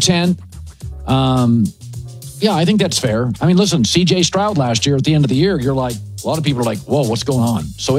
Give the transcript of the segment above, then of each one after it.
5'10". Yeah, I think that's fair. I mean, listen, C.J. Stroud last year at the end of the year, you're like, a lot of people are like, whoa, what's going on? So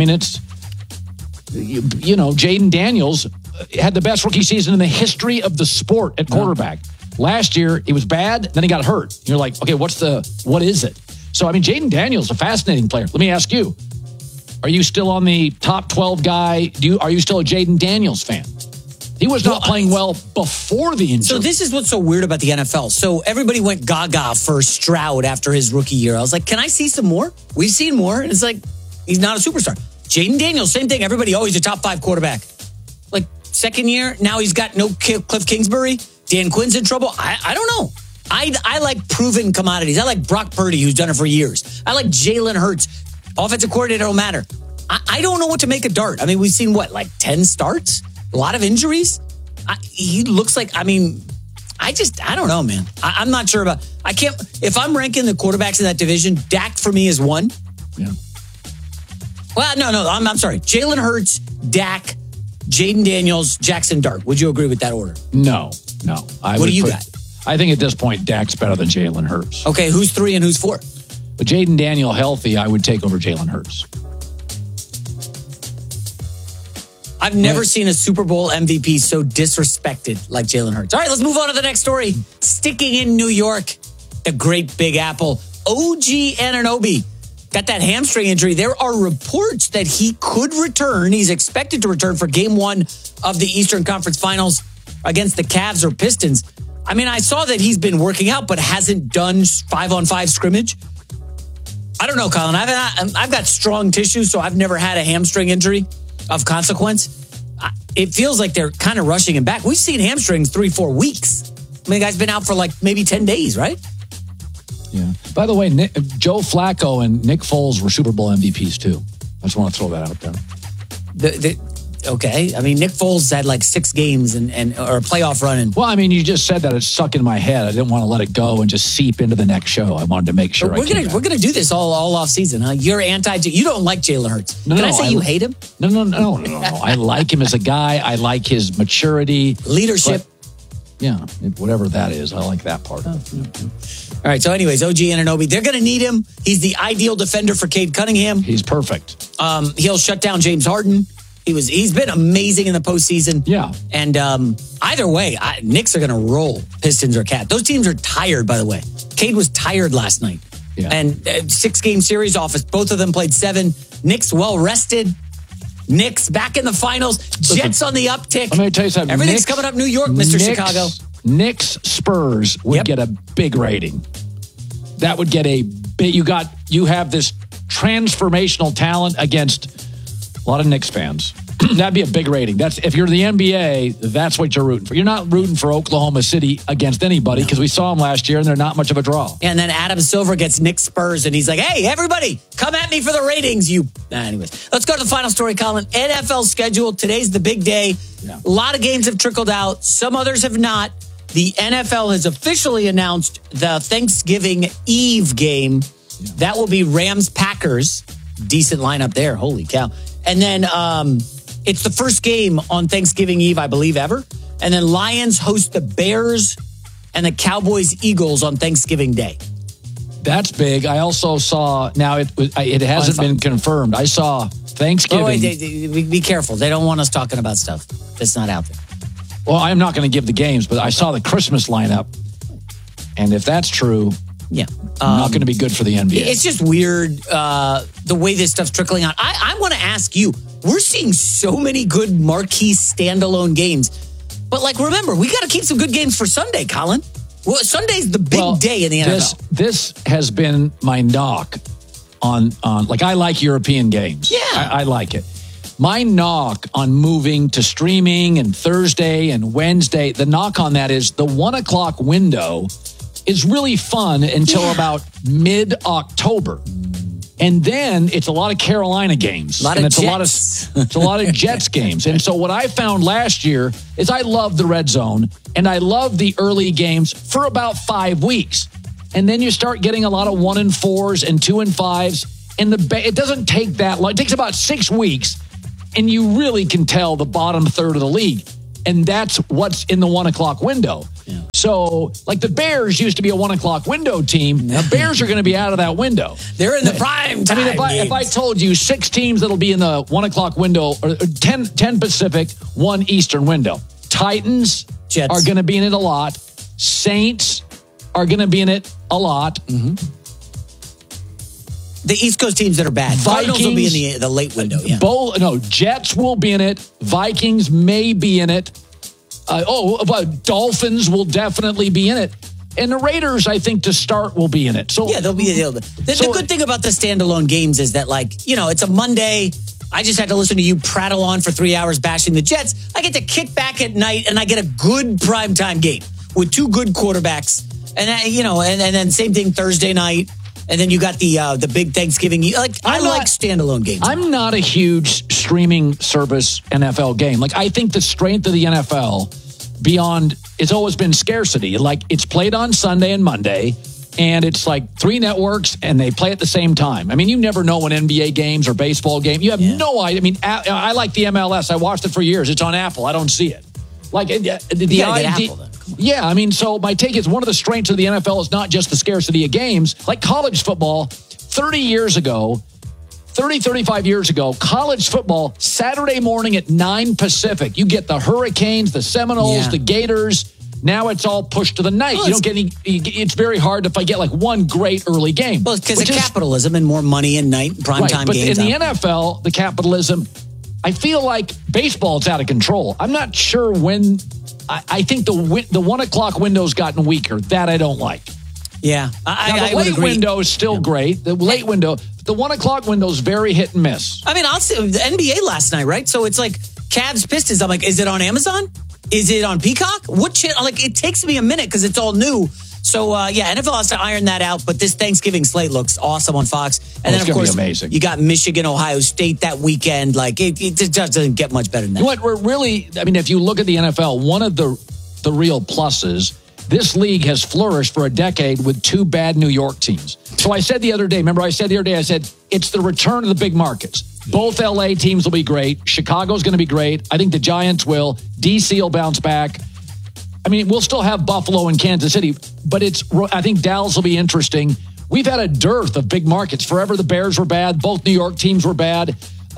Jaden Daniels had the best rookie season in the history of the sport at quarterback. Last year, he was bad, then he got hurt. You're like, okay, what is it? So, I mean, Jaden Daniels is a fascinating player. Let me ask you, are you still on the top 12 guy? Are you still a Jaden Daniels fan? He was not playing well before the injury. So this is what's so weird about the NFL. So everybody went gaga for Stroud after his rookie year. I was like, can I see some more? We've seen more. And it's like, he's not a superstar. Jaden Daniels, same thing. Everybody, he's a top 5 quarterback. Like, second year, now he's got no Cliff Kingsbury. Dan Quinn's in trouble. I don't know. I like proven commodities. I like Brock Purdy, who's done it for years. I like Jalen Hurts. Offensive coordinator don't matter. I don't know what to make of Dart. I mean, we've seen, 10 starts? A lot of injuries. He looks like, I don't know, man. I'm not sure about, if I'm ranking the quarterbacks in that division, Dak for me is 1. Yeah. Well, no, I'm sorry. Jalen Hurts, Dak, Jaden Daniels, Jackson Dart. Would you agree with that order? No. What do you got? I think at this point, Dak's better than Jalen Hurts. Okay, who's 3 and who's 4? But Jaden Daniel healthy, I would take over Jalen Hurts. I've never seen a Super Bowl MVP so disrespected like Jalen Hurts. All right, let's move on to the next story. Sticking in New York, the great Big Apple, OG Anunoby got that hamstring injury. There are reports that he could return. He's expected to return for game 1 of the Eastern Conference Finals against the Cavs or Pistons. I mean, I saw that he's been working out, but hasn't done 5-on-5 scrimmage. I don't know, Colin. I've got strong tissue, so I've never had a hamstring injury of consequence. It feels like they're kind of rushing him back. We've seen hamstrings 3-4 weeks. I mean, the guy's been out for maybe 10 days, right? Yeah. By the way, Joe Flacco and Nick Foles were Super Bowl MVPs too. I just want to throw that out there. Okay. I mean, Nick Foles had 6 games or a playoff run. Well, I mean, you just said that. It's stuck in my head. I didn't want to let it go and just seep into the next show. I wanted to make sure we're gonna do this all off season, huh? You're you don't like Jalen Hurts. Can I say you hate him? No. I like him as a guy. I like his maturity. Leadership. Yeah, whatever that is. I like that part. All right, so anyways, OG Anunoby, they're going to need him. He's the ideal defender for Cade Cunningham. He's perfect. He'll shut down James Harden. He's been amazing in the postseason. Yeah. And either way, Knicks are going to roll Pistons or Cavs. Those teams are tired, by the way. Cade was tired last night. Yeah. And 6-game series office. Both of them played 7. Knicks well rested. Knicks back in the finals. Jets on the uptick. Let me tell you something. Everything's coming up New York, Mr. Chicago. Knicks Spurs would get a big rating. That would get a big. You have this transformational talent against a lot of Knicks fans. That'd be a big rating. That's if you're the NBA, that's what you're rooting for. You're not rooting for Oklahoma City against anybody because we saw them last year and they're not much of a draw. And then Adam Silver gets Knicks Spurs and he's like, hey, everybody, come at me for the ratings. Anyways, let's go to the final story, Colin. NFL schedule. Today's the big day. Yeah. A lot of games have trickled out. Some others have not. The NFL has officially announced the Thanksgiving Eve game. Yeah. That will be Rams-Packers. Decent lineup there. Holy cow. And then it's the first game on Thanksgiving Eve, I believe, ever. And then Lions host the Bears and the Cowboys-Eagles on Thanksgiving Day. That's big. I also saw, now it hasn't been confirmed. I saw Thanksgiving. Oh, wait, be careful. They don't want us talking about stuff that's not out there. Well, I'm not going to give the games, but I saw the Christmas lineup. And if that's true, yeah, not going to be good for the NBA. It's just weird the way this stuff's trickling out. I want to ask you, we're seeing so many good marquee standalone games. But remember, we got to keep some good games for Sunday, Colin. Well, Sunday's the big day in the NFL. This has been my knock on I like European games. Yeah. I like it. My knock on moving to streaming and Thursday and Wednesday, the knock on that is the 1 o'clock window is really fun until about mid-October. And then it's a lot of Carolina games. It's a lot of Jets games. And so what I found last year is I love the red zone and I love the early games for about 5 weeks. And then you start getting a lot of 1 and 4s and 2 and 5s. And it doesn't take that long. It takes about 6 weeks. And you really can tell the bottom third of the league. And that's what's in the 1 o'clock window. So, like the Bears used to be a 1 o'clock window team. The Bears are going to be out of that window. They're in the prime time. I mean, if I told you 6 teams that'll be in the 1 o'clock window, or 10 Pacific, 1 Eastern window. Titans Jets are going to be in it a lot. Saints are going to be in it a lot. Mm-hmm. The East Coast teams that are bad. Cardinals will be in the late window. Yeah. Jets will be in it. Vikings may be in it. Dolphins will definitely be in it. And the Raiders, I think, to start, will be in it. So they'll be. The good thing about the standalone games is that, it's a Monday. I just had to listen to you prattle on for 3 hours bashing the Jets. I get to kick back at night and I get a good primetime game with 2 good quarterbacks. And and then same thing Thursday night. And then you got the big Thanksgiving. I like standalone games. I'm not a huge streaming service NFL game. I think the strength of the NFL beyond, it's always been scarcity. It's played on Sunday and Monday, and it's 3 networks, and they play at the same time. I mean, you never know when NBA games or baseball game. You have no idea. I mean, I like the MLS. I watched it for years. It's on Apple. I don't see it. The idea. Yeah, I mean, so my take is one of the strengths of the NFL is not just the scarcity of games. Like college football, 35 years ago, college football, Saturday morning at 9 Pacific. You get the Hurricanes, the Seminoles, the Gators. Now it's all pushed to the night. You don't get any. It's very hard if I get one great early game. Well, because of capitalism and more money and night primetime games. But in the NFL, the capitalism, I feel like baseball's out of control. I'm not sure when. I think the 1 o'clock window's gotten weaker. That I don't like. Yeah. The late window is still great. The late window, the 1 o'clock window is very hit and miss. I mean, I'll say the NBA last night, right? So it's Cavs Pistons. I'm like, is it on Amazon? Is it on Peacock? What channel? It takes me a minute because it's all new. So, NFL has to iron that out. But this Thanksgiving slate looks awesome on Fox. And then, of course, amazing. You got Michigan, Ohio State that weekend. It just doesn't get much better than that. You know what? We're really, if you look at the NFL, one of the real pluses, this league has flourished for a decade with 2 bad New York teams. So I said the other day, I said, it's the return of the big markets. Both LA teams will be great. Chicago's going to be great. I think the Giants will. DC will bounce back. I mean, we'll still have Buffalo and Kansas City, but I think Dallas will be interesting. We've had a dearth of big markets. Forever the Bears were bad. Both New York teams were bad.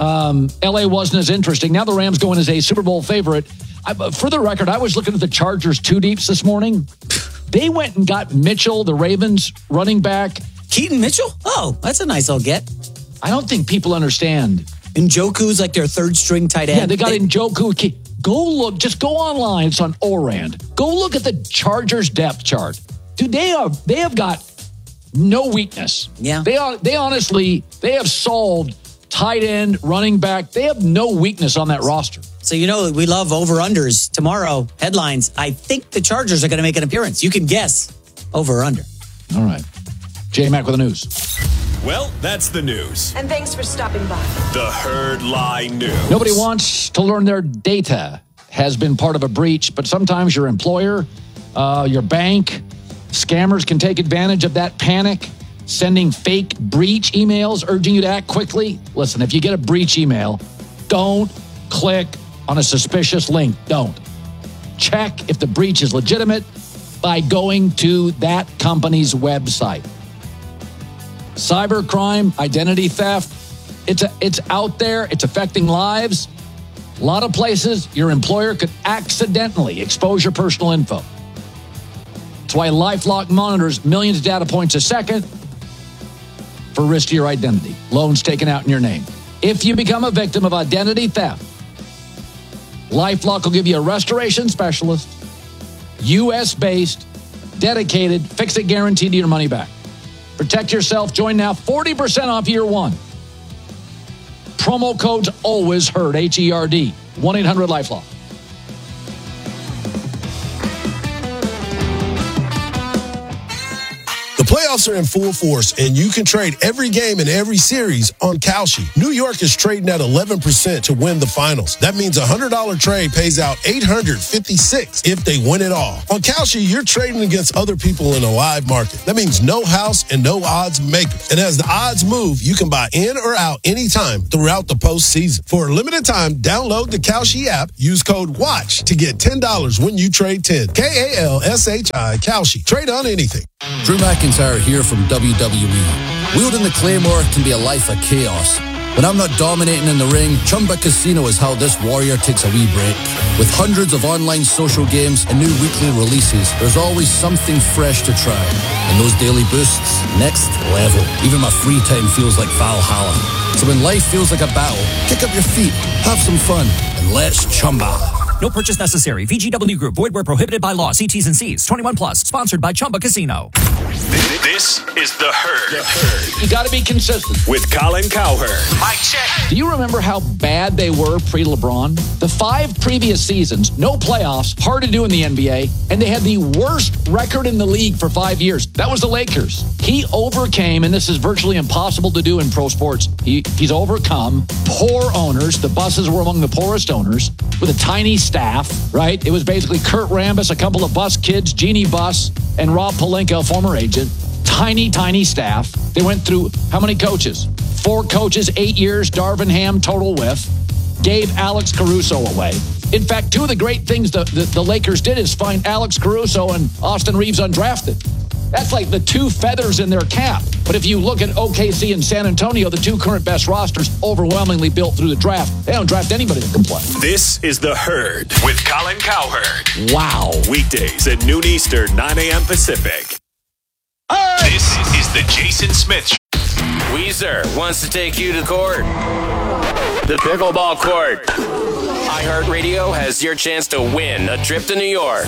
LA wasn't as interesting. Now the Rams go in as a Super Bowl favorite. For the record, I was looking at the Chargers 2 deeps this morning. They went and got Mitchell, the Ravens running back. Keaton Mitchell? Oh, that's a nice little get. I don't think people understand. Njoku's their 3rd string tight end. Yeah, they got Njoku. Go look, just go online. It's on Orand. Go look at the Chargers depth chart. Dude, they have got no weakness. Yeah. They have solved tight end, running back. They have no weakness on that roster. So, we love over-unders. Tomorrow, headlines. I think the Chargers are going to make an appearance. You can guess over or under. All right. J Mac with the news. Well, that's the news. And thanks for stopping by. The Herd Lie News. Nobody wants to learn their data has been part of a breach, but sometimes your employer, your bank, scammers can take advantage of that panic, sending fake breach emails urging you to act quickly. Listen, if you get a breach email, don't click on a suspicious link. Don't. Check if the breach is legitimate by going to that company's website. Cybercrime, identity theft, it's out there. It's affecting lives. A lot of places, your employer could accidentally expose your personal info. That's why LifeLock monitors millions of data points a second for risk to your identity. Loans taken out in your name. If you become a victim of identity theft, LifeLock will give you a restoration specialist, U.S.-based, dedicated, fix-it guaranteed to your money back. Protect yourself. Join now. 40% off year 1. Promo code's always heard. HERD. 1-800-LifeLock. The playoffs Playoffs are in full force, and you can trade every game in every series on Kalshi. New York is trading at 11% to win the finals. That means a $100 trade pays out $856 if they win it all. On Kalshi, you're trading against other people in a live market. That means no house and no odds maker. And as the odds move, you can buy in or out anytime throughout the postseason. For a limited time, download the Kalshi app. Use code WATCH to get $10 when you trade 10. KALSHI, Kalshi. Trade on anything. Drew McIntyre here from WWE. Wielding the Claymore can be a life of chaos. When I'm not dominating in the ring, Chumba Casino is how this warrior takes a wee break. With hundreds of online social games and new weekly releases, there's always something fresh to try. And those daily boosts, next level. Even my free time feels like Valhalla. So when life feels like a battle, kick up your feet, have some fun, and let's Chumba. No purchase necessary. VGW Group. Void where prohibited by law. See T's and C's. 21 plus. Sponsored by Chumba Casino. This is The Herd. You got to be consistent. With Colin Cowherd. Mic check. Do you remember how bad they were pre-LeBron? The 5 previous seasons, no playoffs, hard to do in the NBA, and they had the worst record in the league for 5 years. That was the Lakers. He overcame, and this is virtually impossible to do in pro sports, he's overcome poor owners. The Busses were among the poorest owners with a tiny staff, right? It was basically Kurt Rambis, a couple of Bus kids, Jeannie Buss, and Rob Pelinka, a former agent. Tiny staff. They went through how many coaches? 4 coaches, 8 years, Darvin Ham, total whiff. Gave Alex Caruso away. In fact, 2 of the great things the Lakers did is find Alex Caruso and Austin Reeves undrafted. That's like the 2 feathers in their cap. But if you look at OKC and San Antonio, the 2 current best rosters overwhelmingly built through the draft. They don't draft anybody that can play. This is The Herd with Colin Cowherd. Wow. Weekdays at noon Eastern, 9 a.m. Pacific. This is the Jason Smith Show. Weezer wants to take you to court. The pickleball court. iHeartRadio has your chance to win a trip to New York.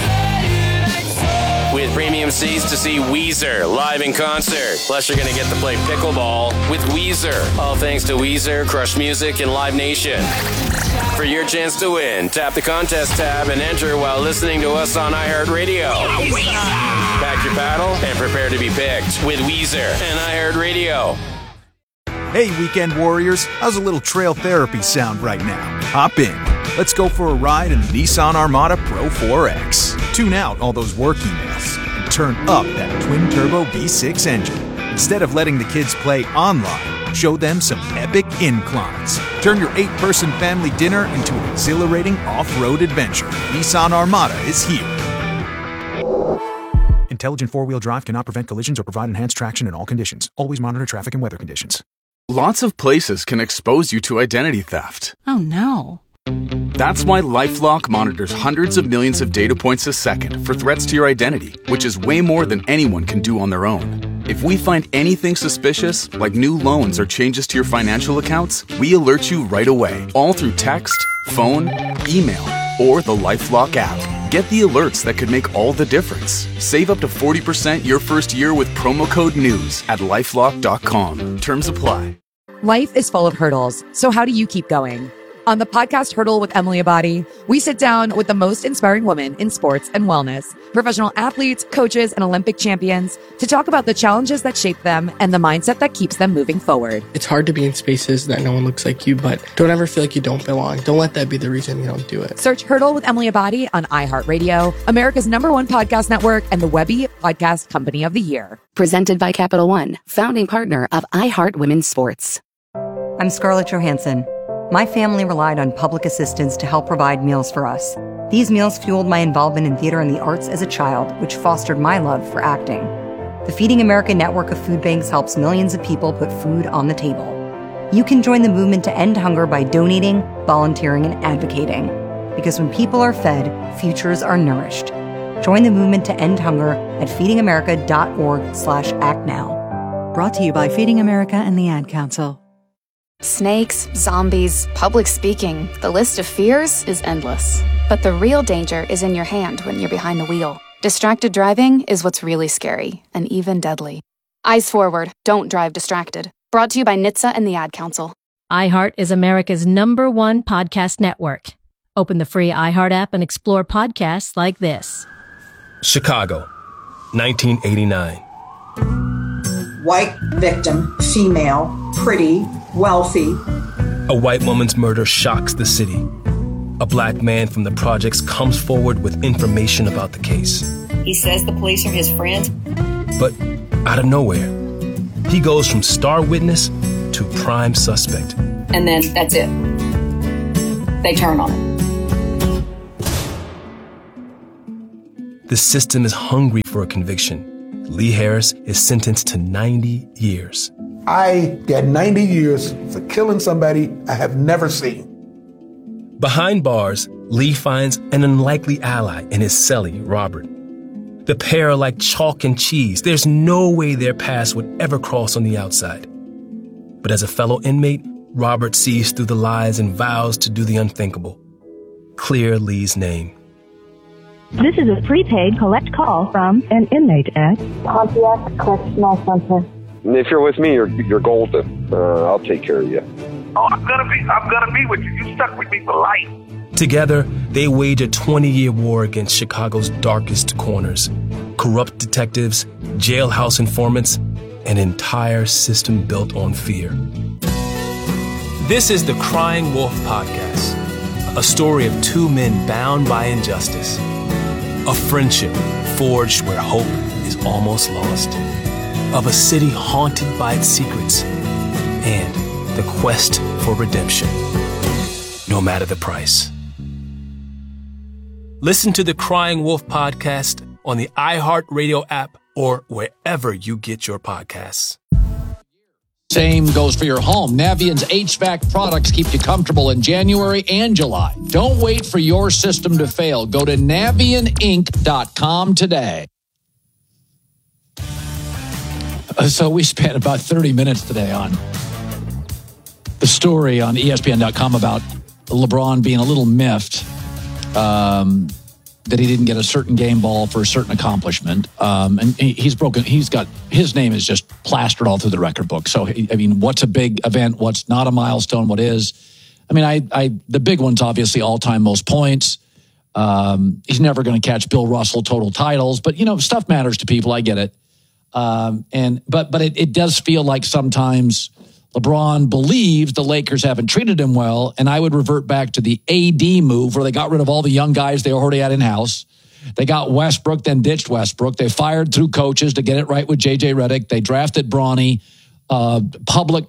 With premium seats to see Weezer live in concert. Plus, you're going to get to play pickleball with Weezer. All thanks to Weezer, Crush Music, and Live Nation. For your chance to win, tap the contest tab and enter while listening to us on iHeartRadio. Pack your paddle and prepare to be picked with Weezer and iHeartRadio. Hey, weekend warriors, how's a little trail therapy sound right now? Hop in. Let's go for a ride in the Nissan Armada Pro 4X. Tune out all those work emails and turn up that twin-turbo V6 engine. Instead of letting the kids play online, show them some epic inclines. Turn your 8-person family dinner into an exhilarating off-road adventure. Nissan Armada is here. Intelligent four-wheel drive cannot prevent collisions or provide enhanced traction in all conditions. Always monitor traffic and weather conditions. Lots of places can expose you to identity theft. Oh no. That's why LifeLock monitors hundreds of millions of data points a second for threats to your identity, which is way more than anyone can do on their own. If we find anything suspicious, like new loans or changes to your financial accounts, we alert you right away, all through text, phone, email, or the LifeLock app. Get the alerts that could make all the difference. Save up to 40% your first year with promo code NEWS at LifeLock.com. Terms apply. Life is full of hurdles, so how do you keep going? On the podcast Hurdle with Emily Abadi, we sit down with the most inspiring women in sports and wellness, professional athletes, coaches, and Olympic champions to talk about the challenges that shape them and the mindset that keeps them moving forward. It's hard to be in spaces that no one looks like you, but don't ever feel like you don't belong. Don't let that be the reason you don't do it. Search Hurdle with Emily Abadi on iHeartRadio, America's #1 podcast network, and the Webby Podcast Company of the Year. Presented by Capital One, founding partner of iHeart Women's Sports. I'm Scarlett Johansson. My family relied on public assistance to help provide meals for us. These meals fueled my involvement in theater and the arts as a child, which fostered my love for acting. The Feeding America network of food banks helps millions of people put food on the table. You can join the movement to end hunger by donating, volunteering, and advocating. Because when people are fed, futures are nourished. Join the movement to end hunger at feedingamerica.org/act now. Brought to you by Feeding America and the Ad Council. Snakes, zombies, public speaking, the list of fears is endless. But the real danger is in your hand when you're behind the wheel. Distracted driving is what's really scary and even deadly. Eyes forward, don't drive distracted. Brought to you by NHTSA and the Ad Council. iHeart is America's #1 podcast network. Open the free iHeart app and explore podcasts like this. Chicago, 1989. white victim, female, pretty, wealthy. A white woman's murder shocks the city. A black man from the projects comes forward with information about the case. He says the police are his friends. But out of nowhere, he goes from star witness to prime suspect. And then that's it. They turn on him. The system is hungry for a conviction. Lee Harris is sentenced to 90 years. I got 90 years for killing somebody I have never seen. Behind bars, Lee finds an unlikely ally in his cellie, Robert. The pair are like chalk and cheese. There's no way their paths would ever cross on the outside. But as a fellow inmate, Robert sees through the lies and vows to do the unthinkable. Clear Lee's name. This is a prepaid collect call from an inmate at Pontiac Correctional Center. If you're with me, you're golden. I'll take care of you. Oh, I'm gonna be with you. You stuck with me for life. Together, they wage a 20-year war against Chicago's darkest corners. Corrupt detectives, jailhouse informants, an entire system built on fear. This is the Crying Wolf Podcast, a story of two men bound by injustice. A friendship forged where hope is almost lost. Of a city haunted by its secrets. And the quest for redemption, no matter the price. Listen to the Crying Wolf Podcast on the iHeartRadio app or wherever you get your podcasts. Same goes for your home. Navient's HVAC products keep you comfortable in January and July. Don't wait for your system to fail. Go to NavientInc.com today. So we spent about 30 minutes today on the story on ESPN.com about LeBron being a little miffed that he didn't get a certain game ball for a certain accomplishment. And he's got, his name is just plastered all through the record book. So, I mean, what's a big event? What's not a milestone? What is? I mean, the big one's obviously all-time most points. He's never going to catch Bill Russell total titles, but, stuff matters to people. I get it. But it does feel like sometimes LeBron believes the Lakers haven't treated him well, and I would revert back to the AD move where they got rid of all the young guys they already had in-house. They got Westbrook, then ditched Westbrook. They fired through coaches to get it right with J.J. Redick. They drafted Bronny. Public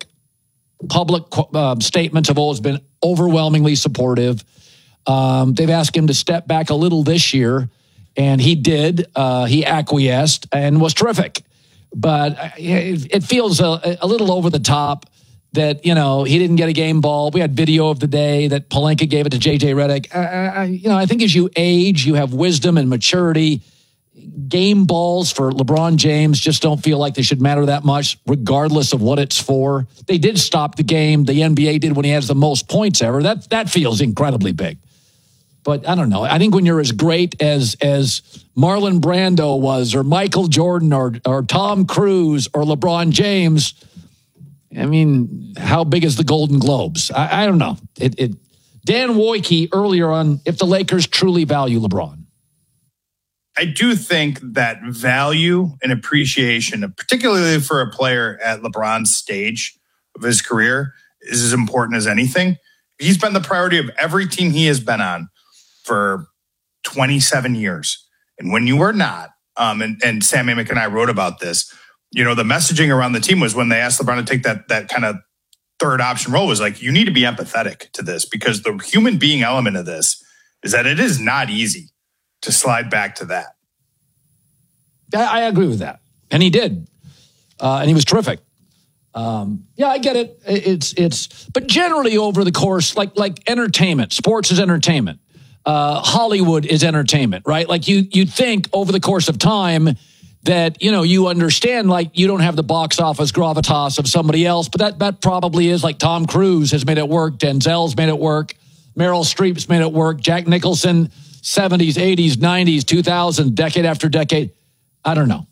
statements have always been overwhelmingly supportive. They've asked him to step back a little this year, and he did. He acquiesced and was terrific. But it feels a little over the top that, he didn't get a game ball. We had video of the day that Pelinka gave it to J.J. Redick. I think as you age, you have wisdom and maturity. Game balls for LeBron James just don't feel like they should matter that much, regardless of what it's for. They did stop the game. The NBA did when he has the most points ever. That feels incredibly big. But I don't know. I think when you're as great as Marlon Brando was, or Michael Jordan, or Tom Cruise, or LeBron James, I mean, how big is the Golden Globes? I don't know. Dan Wojcicki earlier on, if the Lakers truly value LeBron. I do think that value and appreciation, particularly for a player at LeBron's stage of his career, is as important as anything. He's been the priority of every team he has been on for 27 years. And when you were not, and Sam Amick and I wrote about this, the messaging around the team was when they asked LeBron to take that kind of third option role was like, you need to be empathetic to this, because the human being element of this is that it is not easy to slide back to that. I agree with that. And he did. And he was terrific. I get it. But generally over the course, like entertainment, sports is entertainment. Hollywood is entertainment, right? Like you'd think over the course of time that, you understand, like you don't have the box office gravitas of somebody else, but that probably is like Tom Cruise has made it work. Denzel's made it work. Meryl Streep's made it work. Jack Nicholson, 70s, 80s, 90s, 2000s, decade after decade. I don't know.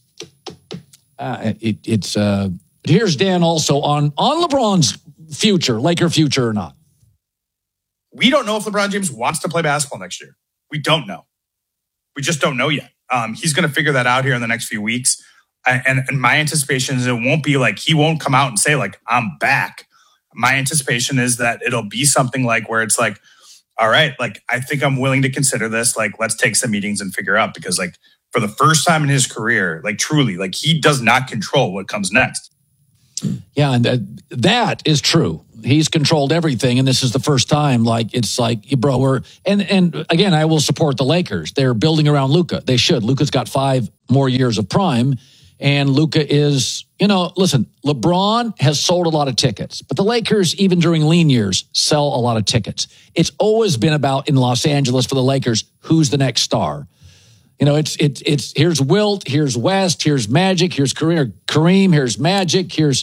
Here's Dan also on LeBron's future, Laker future or not. We don't know if LeBron James wants to play basketball next year. We don't know. We just don't know yet. He's going to figure that out here in the next few weeks. And my anticipation is it won't be like, he won't come out and say like, I'm back. My anticipation is that it'll be something like where it's like, all right, like, I think I'm willing to consider this. Like, let's take some meetings and figure out, because like for the first time in his career, like truly, like he does not control what comes next. Yeah. And that is true. He's controlled everything. And this is the first time, like, it's like, bro, and again, I will support the Lakers. They're building around Luka. They should. Luka's got 5 more years of prime. And Luka is, listen, LeBron has sold a lot of tickets, but the Lakers, even during lean years, sell a lot of tickets. It's always been about, in Los Angeles for the Lakers, who's the next star. It's here's Wilt, here's West, here's Magic, here's Kareem, here's Magic, here's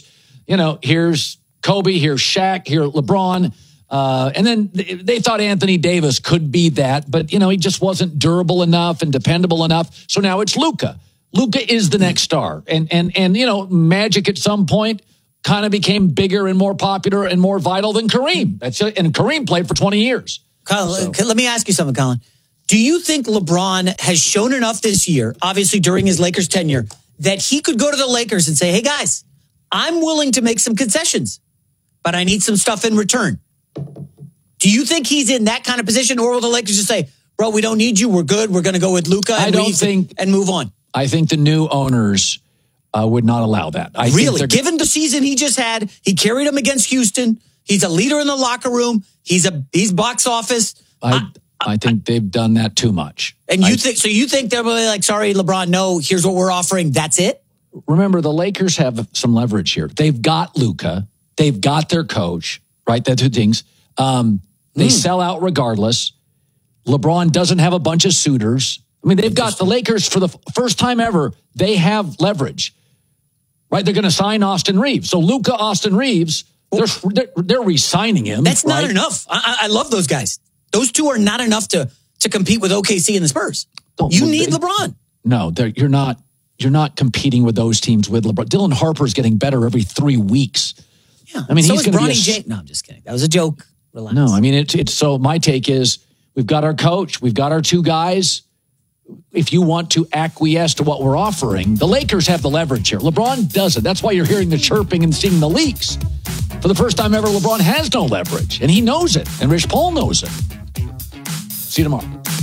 Kobe, here's Shaq, here's LeBron. And then they thought Anthony Davis could be that, but, he just wasn't durable enough and dependable enough. So now it's Luka. Luka is the next star. And Magic at some point kind of became bigger and more popular and more vital than Kareem. And Kareem played for 20 years. Colin, let me ask you something, Colin. Do you think LeBron has shown enough this year, obviously during his Lakers tenure, that he could go to the Lakers and say, hey, guys, I'm willing to make some concessions, but I need some stuff in return? Do you think he's in that kind of position, or will the Lakers just say, bro, we don't need you, we're good, we're going to go with Luka and move on? I think the new owners would not allow that. Really? Given the season he just had, he carried them against Houston. He's a leader in the locker room. He's box office. I think they've done that too much. And you think they're really like, sorry, LeBron, no, here's what we're offering. That's it? Remember, the Lakers have some leverage here. They've got Luka. They've got their coach, right? That's two things. They sell out regardless. LeBron doesn't have a bunch of suitors. I mean, they've got the Lakers for the first time ever. They have leverage, right? They're going to sign Austin Reeves. So Luka, Austin Reeves, they're re-signing him. That's not enough. I love those guys. Those two are not enough to compete with OKC and the Spurs. You need LeBron. No, you're not competing with those teams with LeBron. Dylan Harper's getting better every 3 weeks. Yeah, I mean, he's going to be James. No, I'm just kidding. That was a joke. Relax. No, I mean, it's so my take is we've got our coach, we've got our 2 guys. If you want to acquiesce to what we're offering, the Lakers have the leverage here. LeBron doesn't. That's why you're hearing the chirping and seeing the leaks. For the first time ever, LeBron has no leverage, and he knows it, and Rich Paul knows it. See you tomorrow.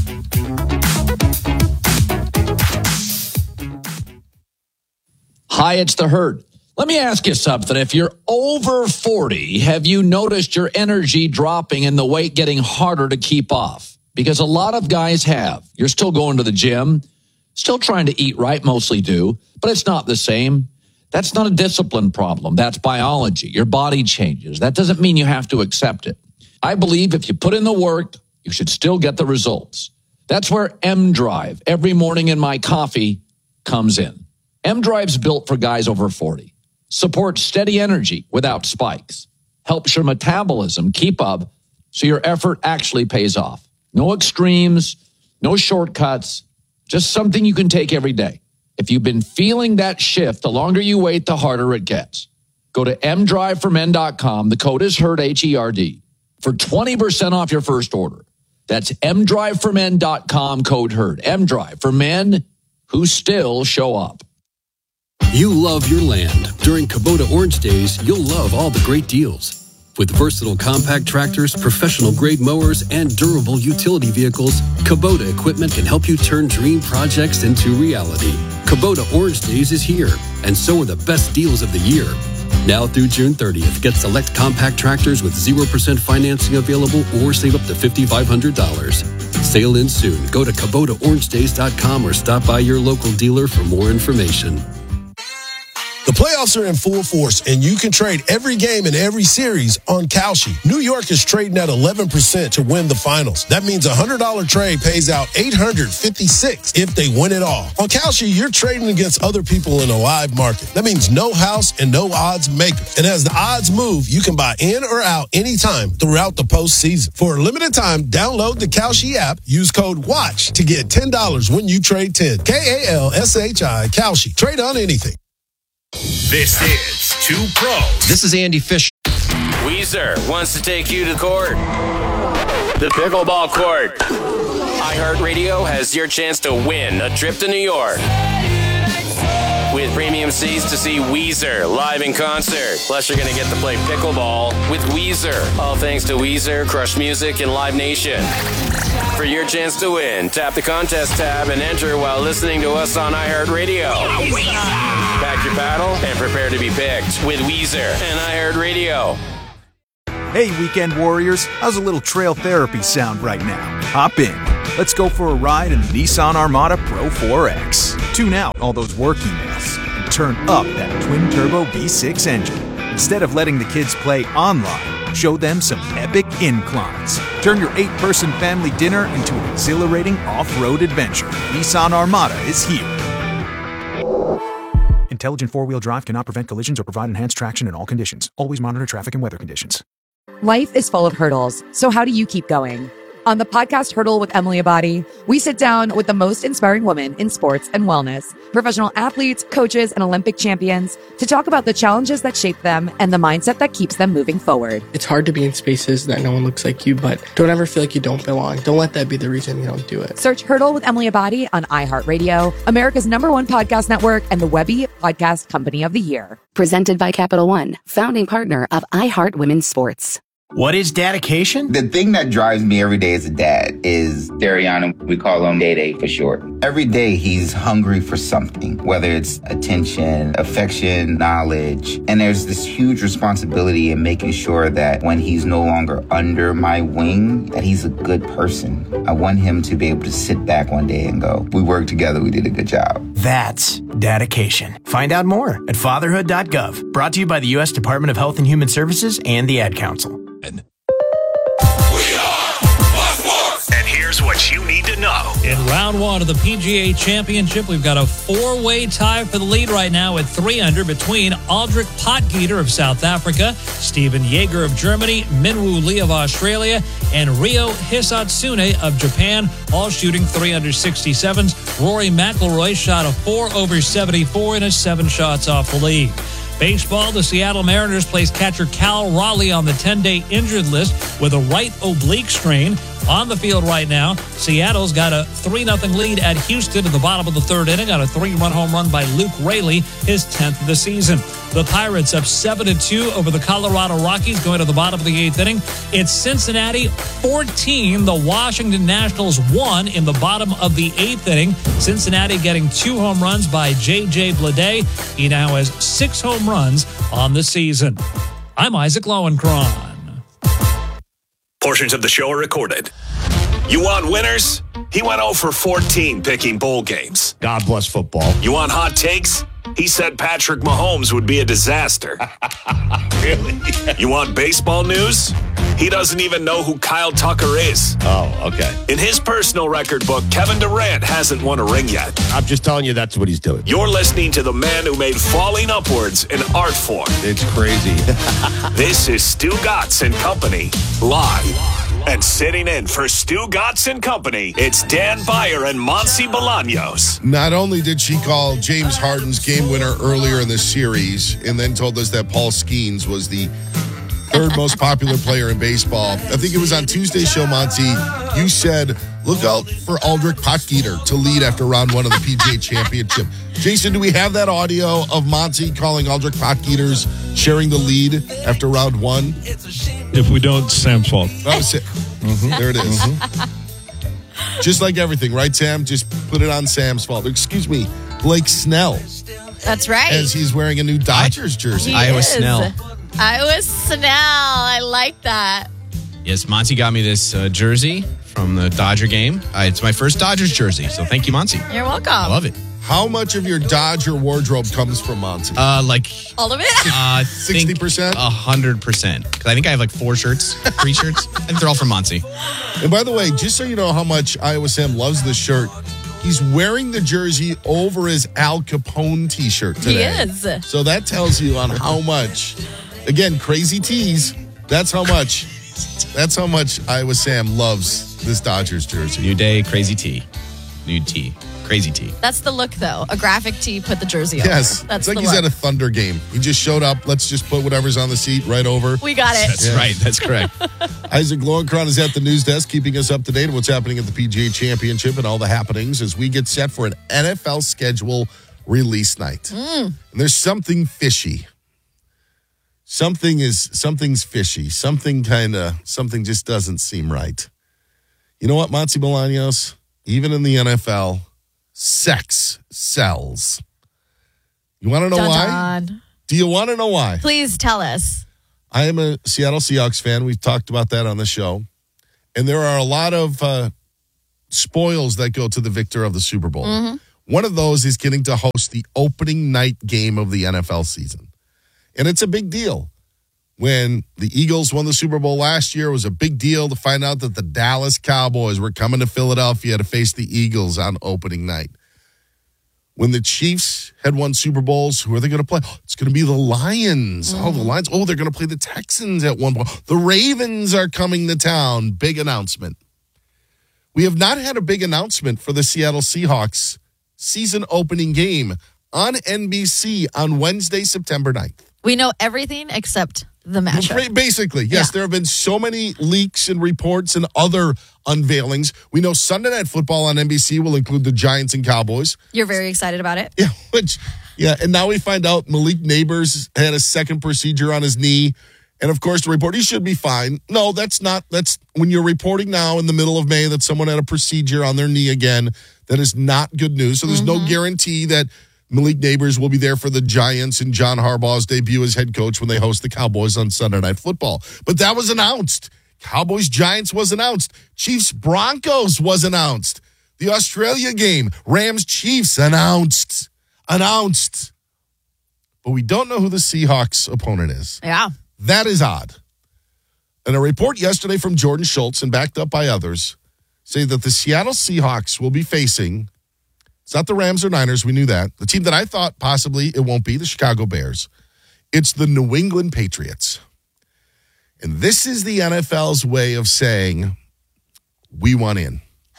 Hi, it's the Herd. Let me ask you something. If you're over 40, have you noticed your energy dropping and the weight getting harder to keep off? Because a lot of guys have. You're still going to the gym, still trying to eat right, mostly do, but it's not the same. That's not a discipline problem. That's biology. Your body changes. That doesn't mean you have to accept it. I believe if you put in the work, you should still get the results. That's where M-Drive, every morning in my coffee, comes in. M-Drive's built for guys over 40. Supports steady energy without spikes. Helps your metabolism keep up so your effort actually pays off. No extremes, no shortcuts, just something you can take every day. If you've been feeling that shift, the longer you wait, the harder it gets. Go to mdriveformen.com. The code is HERD, H-E-R-D, for 20% off your first order. That's mdriveformen.com, code HERD. M-Drive for men who still show up. You love your land. During Kubota Orange Days, you'll love all the great deals. With versatile compact tractors, professional-grade mowers, and durable utility vehicles, Kubota equipment can help you turn dream projects into reality. Kubota Orange Days is here, and so are the best deals of the year. Now through June 30th, get select compact tractors with 0% financing available or save up to $5,500. Sale ends soon. Go to KubotaOrangeDays.com or stop by your local dealer for more information. The playoffs are in full force, and you can trade every game in every series on Kalshi. New York is trading at 11% to win the finals. That means a $100 trade pays out $856 if they win it all. On Kalshi, you're trading against other people in a live market. That means no house and no odds makers. And as the odds move, you can buy in or out anytime throughout the postseason. For a limited time, download the Kalshi app. Use code WATCH to get $10 when you trade 10. Kalshi, Kalshi. Trade on anything. This is Two Pros. This is Andy Fisher. Weezer wants to take you to court. The pickleball court. iHeartRadio has your chance to win a trip to New York with premium seats to see Weezer live in concert. Plus, you're going to get to play pickleball with Weezer. All thanks to Weezer, Crush Music, and Live Nation. For your chance to win, tap the contest tab and enter while listening to us on iHeartRadio. Pack your paddle and prepare to be picked with Weezer and iHeartRadio. Hey, weekend warriors, how's a little trail therapy sound right now? Hop in. Let's go for a ride in the Nissan Armada Pro 4X. Tune out all those work emails and turn up that twin-turbo V6 engine. Instead of letting the kids play online, show them some epic inclines. Turn your 8-person family dinner into an exhilarating off-road adventure. Nissan Armada is here. Intelligent four-wheel drive cannot prevent collisions or provide enhanced traction in all conditions. Always monitor traffic and weather conditions. Life is full of hurdles, so how do you keep going? On the podcast Hurdle with Emily Abadi, we sit down with the most inspiring women in sports and wellness, professional athletes, coaches, and Olympic champions to talk about the challenges that shape them and the mindset that keeps them moving forward. It's hard to be in spaces that no one looks like you, but don't ever feel like you don't belong. Don't let that be the reason you don't do it. Search Hurdle with Emily Abadi on iHeartRadio, America's #1 podcast network, and the Webby Podcast Company of the Year. Presented by Capital One, founding partner of iHeart Women's Sports. What is dedication? The thing that drives me every day as a dad is Dariana. We call him Day Day for short. Every day he's hungry for something, whether it's attention, affection, knowledge. And there's this huge responsibility in making sure that when he's no longer under my wing, that he's a good person. I want him to be able to sit back one day and go, we worked together, we did a good job. That's dedication. Find out more at fatherhood.gov. Brought to you by the U.S. Department of Health and Human Services and the Ad Council. And here's what you need to know. In round one of the PGA Championship, we've got a four-way tie for the lead right now at 3 under between Aldrich Potgieter of South Africa, Stephen Jaeger of Germany, Minwoo Lee of Australia, and Ryo Hisatsune of Japan, all shooting 3 under 67s. Rory McIlroy shot a 4 over 74 and is 7 shots off the lead. Baseball, the Seattle Mariners placed catcher Cal Raleigh on the 10-day injured list with a right oblique strain. On the field right now, Seattle's got a 3-0 lead at Houston in the bottom of the third inning on a 3-run home run by Luke Raley, his 10th of the season. The Pirates up 7-2 over the Colorado Rockies going to the bottom of the 8th inning. It's Cincinnati 14. The Washington Nationals 1 in the bottom of the 8th inning. Cincinnati getting 2 home runs by J.J. Bleday. He now has 6 home runs on the season. I'm Isaac Lowenkron. Portions of the show are recorded. You want winners? He went 0 for 14 picking bowl games. God bless football. You want hot takes? He said Patrick Mahomes would be a disaster. Really? You want baseball news? He doesn't even know who Kyle Tucker is. Oh, okay. In his personal record book, Kevin Durant hasn't won a ring yet. I'm just telling you that's what he's doing. You're listening to the man who made falling upwards an art form. It's crazy. This is Stu Gatz and Company, live. And sitting in for Stu Gatz and Company, it's Dan Byer and Monty Bolaños. Not only did she call James Harden's game winner earlier in the series and then told us that Paul Skeens was the third most popular player in baseball. I think it was on Tuesday's show, Monty. You said, look out for Aldrich Potgieter to lead after round 1 of the PGA Championship. Jason, do we have that audio of Monty calling Aldrich Potgieter's sharing the lead after round 1? If we don't, Sam's fault. Oh, there it is. Just like everything, right, Sam? Just put it on Sam's fault. Excuse me, Blake Snell. That's right. As he's wearing a new Dodgers jersey. Iowa Snell. I like that. Yes, Monty got me this jersey from the Dodger game. It's my first Dodgers jersey, so thank you, Monty. You're welcome. I love it. How much of your Dodger wardrobe comes from Monty? Like all of it? 60%? 100%. Because I think I have like 4 shirts, 3 shirts, and they're all from Monty. And by the way, just so you know how much Iowa Sam loves this shirt, he's wearing the jersey over his Al Capone t-shirt today. He is. So that tells you on how much, again, crazy tees, that's how much Iowa Sam loves this Dodgers jersey. New day, crazy tee. New tee. Crazy tee. That's the look, though. A graphic tee, put the jersey on. Yes. That's it's like the he's look. at a Thunder game. He just showed up. Let's just put whatever's on the seat right over. We got it. That's right. That's correct. Isaac Lowenkron is at the news desk, keeping us up to date on what's happening at the PGA Championship and all the happenings as we get set for an NFL schedule release night. And there's something fishy. Something's fishy. Something just doesn't seem right. You know what, Monty Bolaños? Even in the NFL, sex sells. You want to know why? Do you want to know why? Please tell us. I am a Seattle Seahawks fan. We've talked about that on the show. And there are a lot of spoils that go to the victor of the Super Bowl. One of those is getting to host the opening night game of the NFL season. And it's a big deal. When the Eagles won the Super Bowl last year, it was a big deal to find out that the Dallas Cowboys were coming to Philadelphia to face the Eagles on opening night. When the Chiefs had won Super Bowls, who are they going to play? Oh, it's going to be the Lions. Oh, the Lions. Oh, they're going to play the Texans at one point. The Ravens are coming to town. Big announcement. We have not had a big announcement for the Seattle Seahawks season opening game on NBC on Wednesday, September 9th. We know everything except the matchup. Basically, yes. There have been so many leaks and reports and other unveilings. We know Sunday Night Football on NBC will include the Giants and Cowboys. You're very excited about it? Yeah, and now we find out Malik Neighbors had a second procedure on his knee. And, of course, the report, he should be fine. No, that's when you're reporting now in the middle of May that someone had a procedure on their knee again, that is not good news. So there's no guarantee that Malik Neighbors will be there for the Giants and John Harbaugh's debut as head coach when they host the Cowboys on Sunday Night Football. But that was announced. Cowboys-Giants was announced. Chiefs-Broncos was announced. The Australia game, Rams-Chiefs announced. But we don't know who the Seahawks opponent is. Yeah. That is odd. And a report yesterday from Jordan Schultz and backed up by others say that the Seattle Seahawks will be facing, it's not the Rams or Niners, we knew that. The team that I thought possibly it won't be, the Chicago Bears. It's the New England Patriots. And this is the NFL's way of saying, we want in.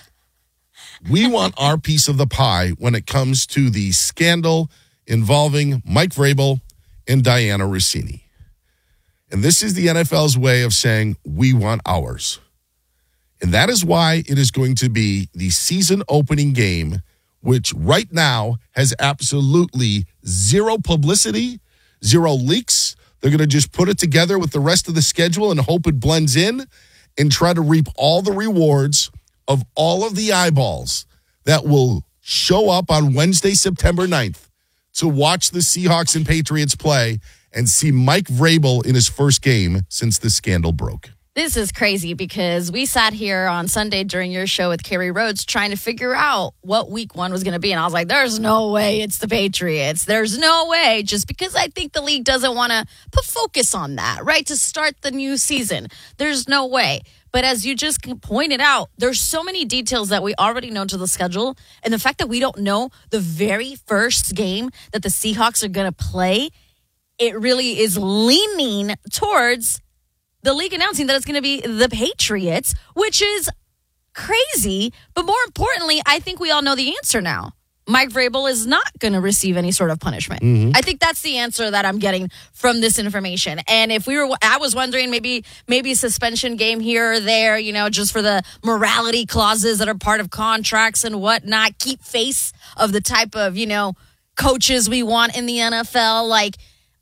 We want our piece of the pie when it comes to the scandal involving Mike Vrabel and Diana Rossini. And this is the NFL's way of saying, we want ours. And that is why it is going to be the season opening game, which right now has absolutely zero publicity, zero leaks. They're going to just put it together with the rest of the schedule and hope it blends in and try to reap all the rewards of all of the eyeballs that will show up on Wednesday, September 9th to watch the Seahawks and Patriots play and see Mike Vrabel in his first game since the scandal broke. This is crazy because we sat here on Sunday during your show with Kerry Rhodes trying to figure out what week one was going to be. And I was like, there's no way it's the Patriots. There's no way, just because I think the league doesn't want to put focus on that, right? To start the new season. There's no way. But as you just pointed out, there's so many details that we already know to the schedule. And the fact that we don't know the very first game that the Seahawks are going to play, it really is leaning towards the league announcing that it's going to be the Patriots, which is crazy. But more importantly, I think we all know the answer now. Mike Vrabel is not going to receive any sort of punishment. I think that's the answer that I'm getting from this information. And if I was wondering maybe a suspension game here or there, just for the morality clauses that are part of contracts and whatnot, keep face of the type of, coaches we want in the NFL. Like,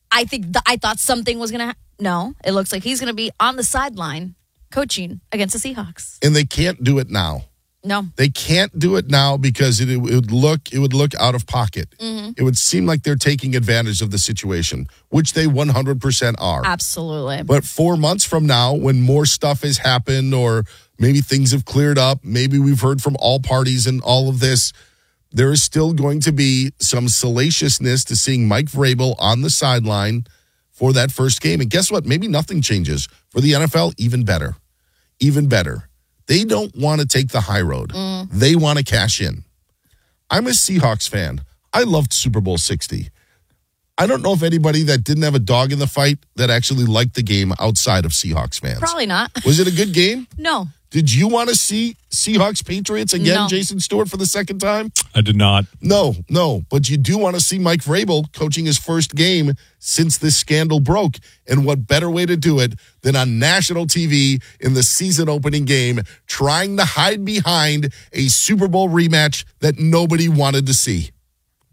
I thought something was going to happen. No, it looks like he's going to be on the sideline coaching against the Seahawks. And they can't do it now. No. They can't do it now because it would look out of pocket. It would seem like they're taking advantage of the situation, which they 100% are. Absolutely. But 4 months from now, when more stuff has happened or maybe things have cleared up, maybe we've heard from all parties and all of this, there is still going to be some salaciousness to seeing Mike Vrabel on the sideline for that first game. And guess what? Maybe nothing changes. For the NFL, even better. Even better. They don't want to take the high road. They want to cash in. I'm a Seahawks fan. I loved Super Bowl 60. I don't know if anybody that didn't have a dog in the fight that actually liked the game outside of Seahawks fans. Probably not. Was it a good game? No. Did you want to see Seahawks Patriots again, No. Jason Stewart, for the second time? I did not. No. But you do want to see Mike Vrabel coaching his first game since this scandal broke. And what better way to do it than on national TV in the season opening game, trying to hide behind a Super Bowl rematch that nobody wanted to see.